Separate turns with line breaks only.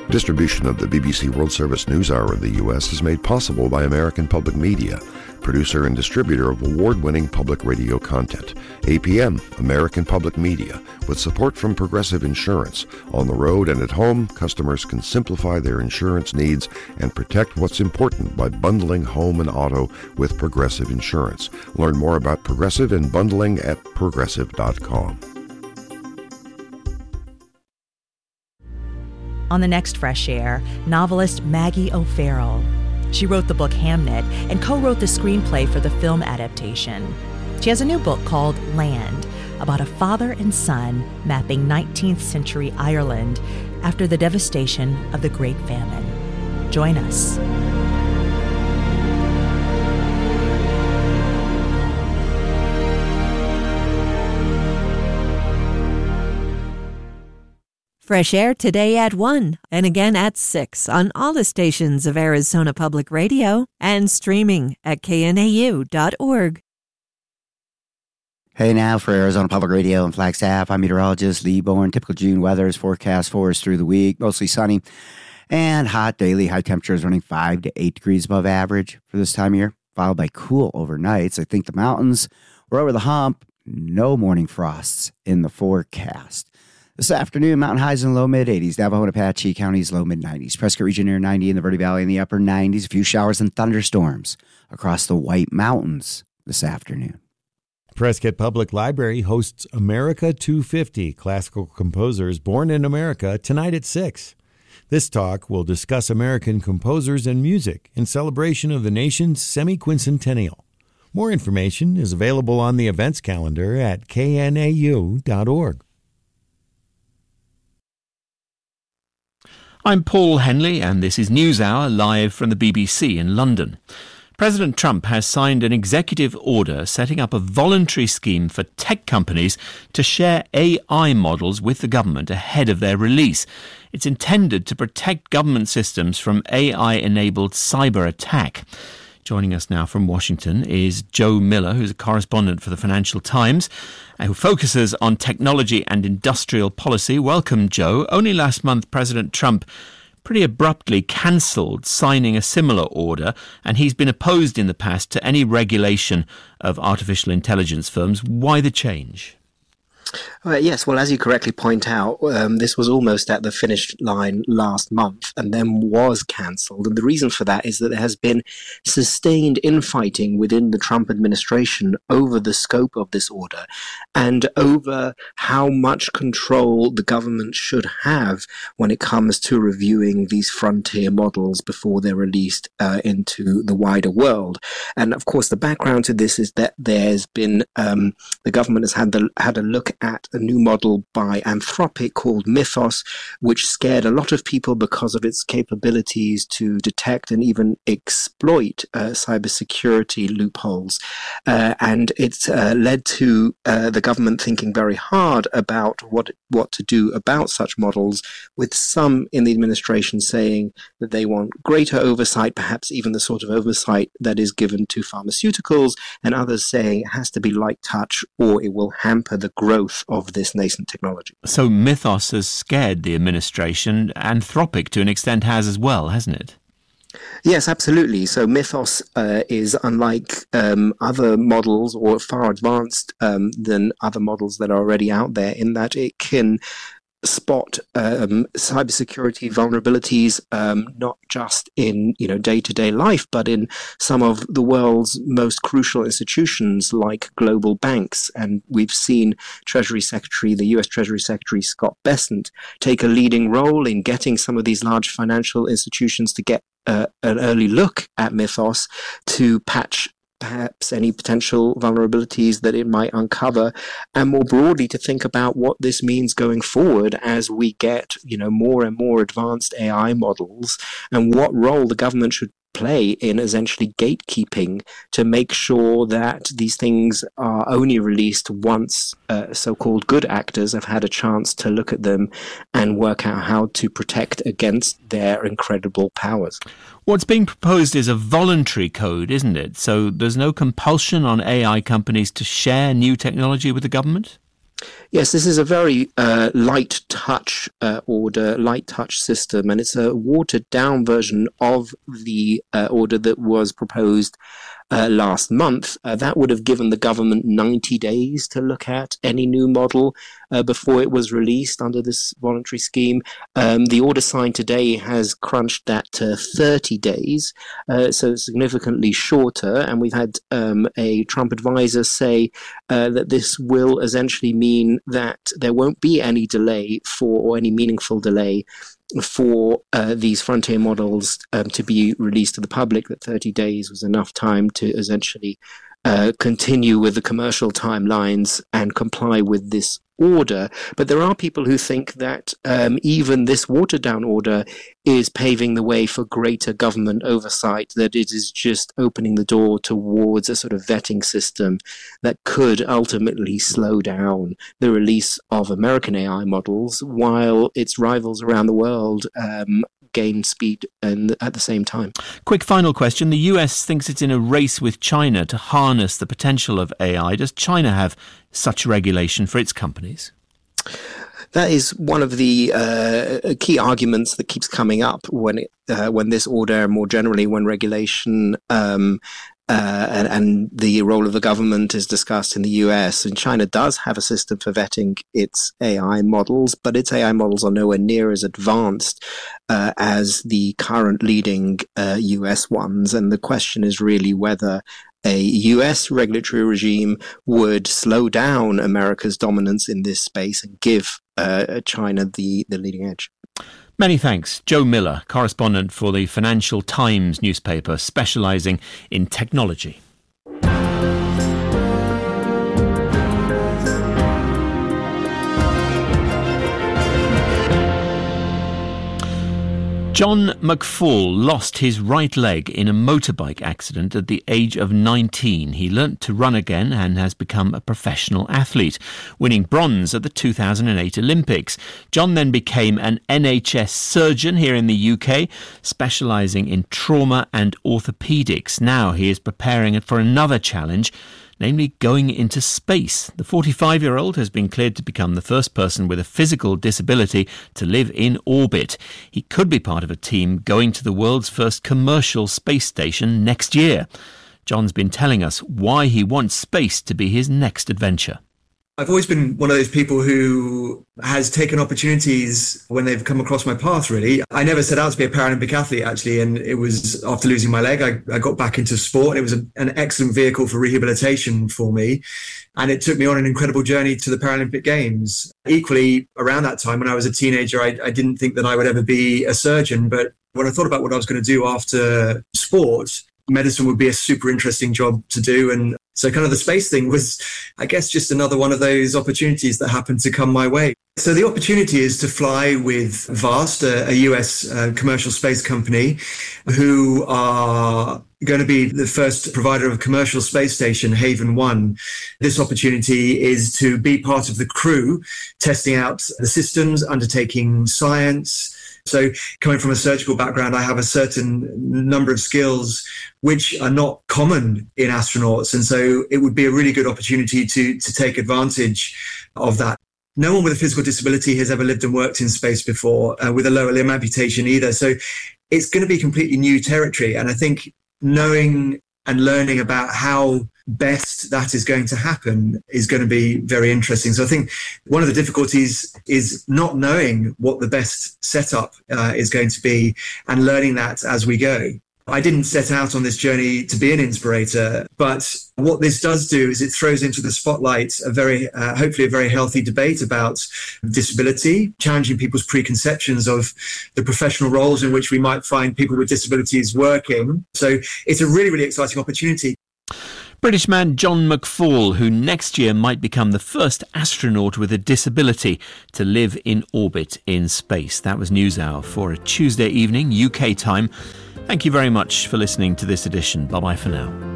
Distribution of the BBC World Service News Hour in the U.S. is made possible by American Public Media, producer and distributor of award-winning public radio content. APM, American Public Media, with support from Progressive Insurance. On the road and at home, customers can simplify their insurance needs and protect what's important by bundling home and auto with Progressive Insurance. Learn more about Progressive and bundling at progressive.com.
On the next Fresh Air, novelist Maggie O'Farrell. She wrote the book Hamnet and co-wrote the screenplay for the film adaptation. She has a new book called Land, about a father and son mapping 19th century Ireland after the devastation of the Great Famine. Join us.
Fresh Air today at 1 and again at 6 on all the stations of Arizona Public Radio and streaming at knau.org.
Hey now for Arizona Public Radio and Flagstaff, I'm meteorologist Lee Bourne. Typical June weather is forecast for us through the week. Mostly sunny and hot daily. High temperatures running 5 to 8 degrees above average for this time of year, followed by cool overnights. I think the mountains were over the hump. No morning frosts in the forecast. This afternoon, mountain highs in the low mid-80s. Navajo and Apache counties, low mid-90s. Prescott region near 90 in the Verde Valley in the upper 90s. A few showers and thunderstorms across the White Mountains this afternoon.
Prescott Public Library hosts America 250 classical composers born in America tonight at 6. This talk will discuss American composers and music in celebration of the nation's semi-quincentennial. More information is available on the events calendar at knau.org.
I'm Paul Henley, and this is NewsHour live from the BBC in London. President Trump has signed an executive order setting up a voluntary scheme for tech companies to share AI models with the government ahead of their release. It's intended to protect government systems from AI-enabled cyber attack. Joining us now from Washington is Joe Miller, who's a correspondent for the Financial Times, who focuses on technology and industrial policy. Welcome, Joe. Only last month, President Trump pretty abruptly cancelled signing a similar order, and he's been opposed in the past to any regulation of artificial intelligence firms. Why the change?
Yes, well, as you correctly point out, this was almost at the finish line last month and then was cancelled. And the reason for that is that there has been sustained infighting within the Trump administration over the scope of this order and over how much control the government should have when it comes to reviewing these frontier models before they're released into the wider world. And of course, the background to this is that there's been the government has had a look at a new model by Anthropic called Mythos, which scared a lot of people because of its capabilities to detect and even exploit cybersecurity loopholes. And it's led to the government thinking very hard about what to do about such models, with some in the administration saying that they want greater oversight, perhaps even the sort of oversight that is given to pharmaceuticals, and others saying it has to be light touch or it will hamper the growth of this nascent technology.
So Mythos has scared the administration. Anthropic, to an extent, has as well, hasn't it?
Yes, absolutely. So Mythos is unlike other models, or far advanced than other models that are already out there, in that it can spot cybersecurity vulnerabilities, not just in day-to-day life, but in some of the world's most crucial institutions like global banks. And we've seen the U.S. Treasury Secretary Scott Bessent take a leading role in getting some of these large financial institutions to get an early look at Mythos to patch perhaps any potential vulnerabilities that it might uncover, and more broadly to think about what this means going forward as we get, more and more advanced AI models, and what role the government should play in essentially gatekeeping to make sure that these things are only released once so-called good actors have had a chance to look at them and work out how to protect against their incredible powers.
What's being proposed is a voluntary code, isn't it? So there's no compulsion on AI companies to share new technology with the government?
Yes, this is a very light touch order, light touch system, and it's a watered down version of the order that was proposed last month. That would have given the government 90 days to look at any new model before it was released under this voluntary scheme. The order signed today has crunched that to 30 days, so significantly shorter. And we've had a Trump advisor say that this will essentially mean that there won't be any delay or any meaningful delay for these frontier models to be released to the public, that 30 days was enough time to essentially continue with the commercial timelines and comply with this order. But there are people who think that even this watered down order is paving the way for greater government oversight, that it is just opening the door towards a sort of vetting system that could ultimately slow down the release of American AI models while its rivals around the world gain speed and at the same time.
Quick final question. The US thinks it's in a race with China to harness the potential of AI. Does China have such regulation for its companies?
That is one of the key arguments that keeps coming up when this order, more generally, when regulation and the role of the government is discussed in the US. And China does have a system for vetting its AI models, but its AI models are nowhere near as advanced as the current leading US ones. And the question is really whether a US regulatory regime would slow down America's dominance in this space and give China the leading edge.
Many thanks. Joe Miller, correspondent for the Financial Times newspaper, specialising in technology. John McFall lost his right leg in a motorbike accident at the age of 19. He learnt to run again and has become a professional athlete, winning bronze at the 2008 Olympics. John then became an NHS surgeon here in the UK, specialising in trauma and orthopaedics. Now he is preparing for another challenge, namely going into space. The 45-year-old has been cleared to become the first person with a physical disability to live in orbit. He could be part of a team going to the world's first commercial space station next year. John's been telling us why he wants space to be his next adventure.
I've always been one of those people who has taken opportunities when they've come across my path, really. I never set out to be a Paralympic athlete, actually, and it was after losing my leg, I got back into sport. It was an excellent vehicle for rehabilitation for me, and it took me on an incredible journey to the Paralympic Games. Equally, around that time, when I was a teenager, I didn't think that I would ever be a surgeon, but when I thought about what I was going to do after sport, medicine would be a super interesting job to do. And so kind of the space thing was, I guess, just another one of those opportunities that happened to come my way. So the opportunity is to fly with VAST, a US commercial space company, who are going to be the first provider of a commercial space station, Haven 1. This opportunity is to be part of the crew, testing out the systems, undertaking science. So coming from a surgical background, I have a certain number of skills which are not common in astronauts. And so it would be a really good opportunity to take advantage of that. No one with a physical disability has ever lived and worked in space before, with a lower limb amputation either. So it's going to be completely new territory. And I think knowing and learning about how best that is going to happen is going to be very interesting. So I think one of the difficulties is not knowing what the best setup is going to be and learning that as we go. I didn't set out on this journey to be an inspirator, but what this does do is it throws into the spotlight a very, hopefully a very healthy debate about disability, challenging people's preconceptions of the professional roles in which we might find people with disabilities working. So it's a really, really exciting opportunity.
British man John McFall, who next year might become the first astronaut with a disability to live in orbit in space. That was NewsHour for a Tuesday evening, UK time. Thank you very much for listening to this edition. Bye-bye for now.